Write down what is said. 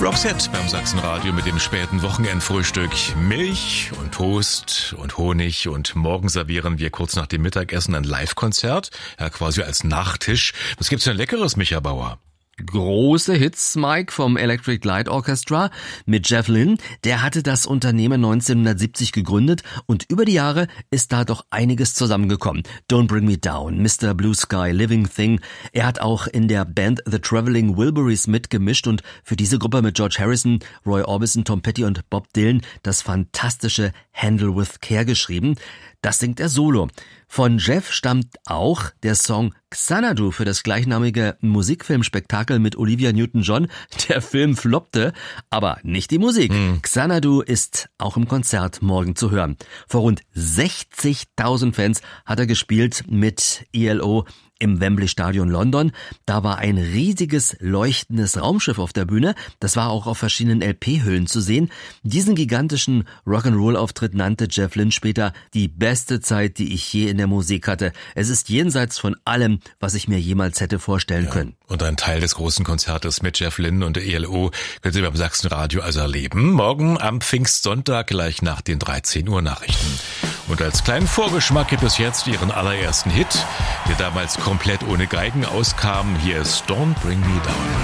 Roxette beim Sachsenradio mit dem späten Wochenendfrühstück. Milch und Toast und Honig und morgen servieren wir kurz nach dem Mittagessen ein Live-Konzert, ja quasi als Nachtisch. Was gibt's denn Leckeres, Micha Bauer? Große Hits, Mike, vom Electric Light Orchestra mit Jeff Lynne. Der hatte das Unternehmen 1970 gegründet und über die Jahre ist da doch einiges zusammengekommen. Don't Bring Me Down, Mr. Blue Sky, Living Thing. Er hat auch in der Band The Traveling Wilburys mitgemischt und für diese Gruppe mit George Harrison, Roy Orbison, Tom Petty und Bob Dylan das fantastische Handle with Care geschrieben. Das singt er solo. Von Jeff stammt auch der Song Xanadu für das gleichnamige Musikfilmspektakel mit Olivia Newton-John. Der Film floppte, aber nicht die Musik. Xanadu ist auch im Konzert morgen zu hören. Vor rund 60.000 Fans hat er gespielt mit ELO im Wembley Stadion London. Da war ein riesiges, leuchtendes Raumschiff auf der Bühne. Das war auch auf verschiedenen LP-Hüllen zu sehen. Diesen gigantischen Rock'n'Roll-Auftritt nannte Jeff Lynne später die beste Zeit, die ich je in der Musik hatte. Es ist jenseits von allem, was ich mir jemals hätte vorstellen können. Und ein Teil des großen Konzertes mit Jeff Lynne und der ELO können Sie beim Sachsenradio also erleben. Morgen am Pfingstsonntag gleich nach den 13 Uhr Nachrichten. Und als kleinen Vorgeschmack gibt es jetzt Ihren allerersten Hit, der damals komplett ohne Geigen auskam. Hier ist Don't Bring Me Down.